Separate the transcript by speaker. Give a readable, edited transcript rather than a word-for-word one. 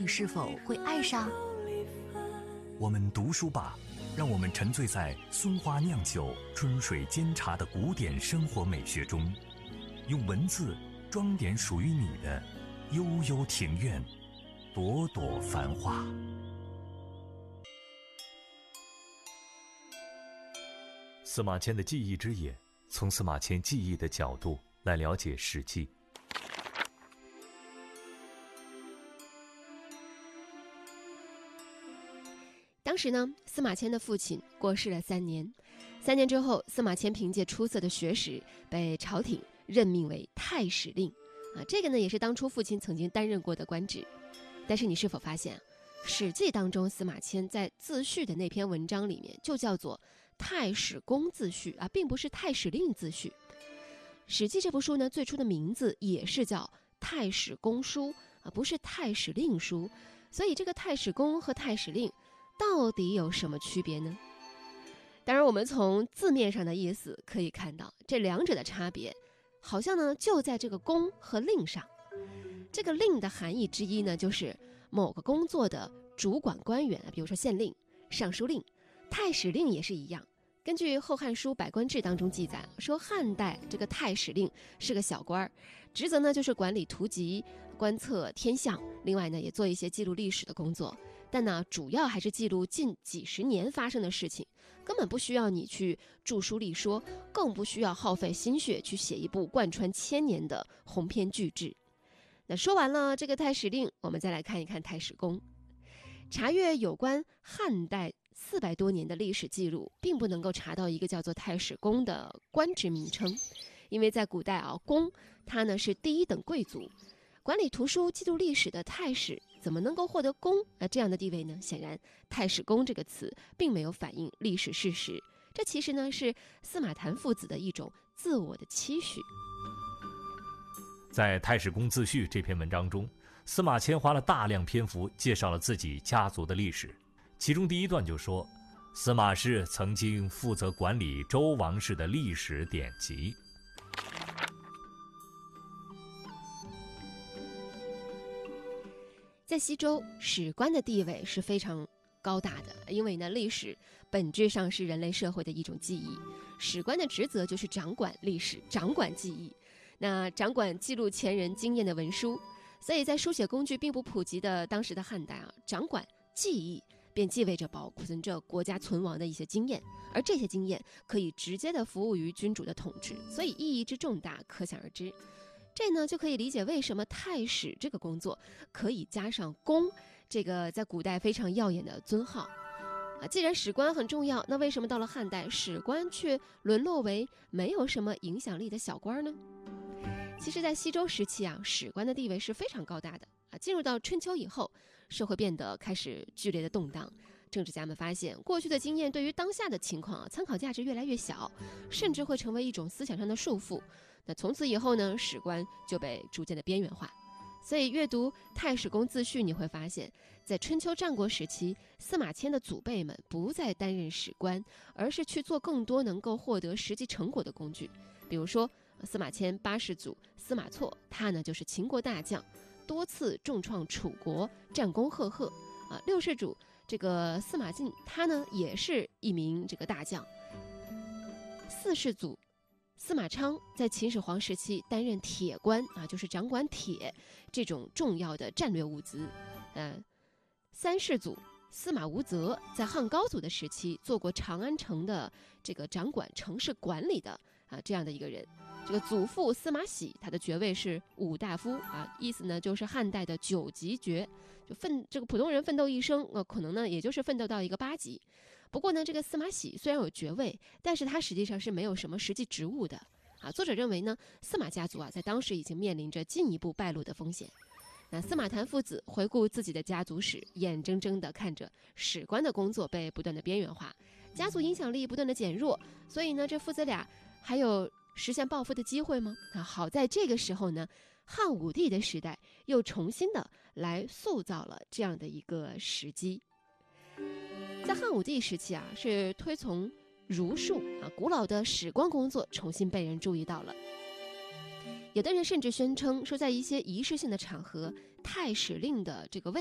Speaker 1: 你是否会爱上？
Speaker 2: 我们读书吧，让我们沉醉在松花酿酒、春水煎茶的古典生活美学中，用文字装点属于你的悠悠庭院，朵朵繁华。司马迁的记忆之眼，从司马迁记忆的角度来了解《史记》。
Speaker 3: 当时呢，司马迁的父亲过世了3年，3年之后，司马迁凭借出色的学识被朝廷任命为太史令这个呢也是当初父亲曾经担任过的官职。但是你是否发现《史记》当中司马迁在自序的那篇文章里面就叫做太史公自序并不是太史令自序。《史记》这部书呢，最初的名字也是叫太史公书不是太史令书。所以这个太史公和太史令到底有什么区别呢？当然我们从字面上的意思可以看到，这两者的差别好像呢就在这个公和令上。这个令的含义之一呢，就是某个工作的主管官员，比如说县令、尚书令。太史令也是一样，根据《后汉书·百官志》当中记载，说汉代这个太史令是个小官，职责呢就是管理图籍、观测天象，另外呢也做一些记录历史的工作。但呢，主要还是记录近几十年发生的事情，根本不需要你去著书立说，更不需要耗费心血去写一部贯穿千年的鸿篇巨制。那说完了这个太史令，我们再来看一看太史公。查阅有关汉代400多年的历史记录，并不能够查到一个叫做太史公的官职名称，因为在古代公他呢是第一等贵族，管理图书、记录历史的太史怎么能够获得公这样的地位呢？显然太史公这个词并没有反映历史事实，这其实呢是司马谈父子的一种自我的期许。
Speaker 2: 在《太史公自序》这篇文章中，司马迁花了大量篇幅介绍了自己家族的历史。其中第一段就说，司马氏曾经负责管理周王室的历史典籍。
Speaker 3: 在西周，史官的地位是非常高大的，因为呢，历史本质上是人类社会的一种记忆，史官的职责就是掌管历史、掌管记忆，那掌管记录前人经验的文书。所以在书写工具并不普及的当时的汉代掌管记忆便意味着保存着国家存亡的一些经验，而这些经验可以直接的服务于君主的统治，所以意义之重大可想而知。这呢就可以理解为什么太史这个工作可以加上公这个在古代非常耀眼的尊号既然史官很重要，那为什么到了汉代史官却沦落为没有什么影响力的小官呢？其实在西周时期史官的地位是非常高大的进入到春秋以后，社会变得开始剧烈的动荡，政治家们发现过去的经验对于当下的情况参考价值越来越小，甚至会成为一种思想上的束缚。那从此以后呢，史官就被逐渐的边缘化。所以阅读太史公自序，你会发现在春秋战国时期，司马迁的祖辈们不再担任史官，而是去做更多能够获得实际成果的工具。比如说司马迁8世祖司马错，他呢就是秦国大将，多次重创楚国，战功赫赫6世祖这个司马晋，他呢也是一名这个大将。4世祖司马昌在秦始皇时期担任铁官就是掌管铁这种重要的战略物资。3世祖司马无泽在汉高祖的时期做过长安城的这个掌管城市管理的这样的一个人。这个祖父司马喜，他的爵位是武大夫意思呢就是汉代的9级爵，就这个普通人奋斗一生可能呢也就是奋斗到一个8级。不过呢，这个司马喜虽然有爵位，但是他实际上是没有什么实际职务的作者认为呢，司马家族在当时已经面临着进一步败落的风险。那司马谈父子回顾自己的家族史，眼睁睁地看着史官的工作被不断的边缘化，家族影响力不断的减弱，所以呢，这父子俩还有实现报复的机会吗？好在这个时候呢，汉武帝的时代又重新的来塑造了这样的一个时机。在汉武帝时期是推崇儒术古老的史官工作重新被人注意到了。有的人甚至宣称说，在一些仪式性的场合，太史令的这个位